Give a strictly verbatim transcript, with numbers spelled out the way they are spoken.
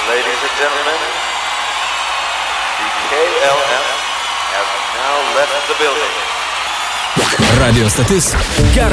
Ladies and gentlemen, the K L M has now left the building. Radio stotis Geras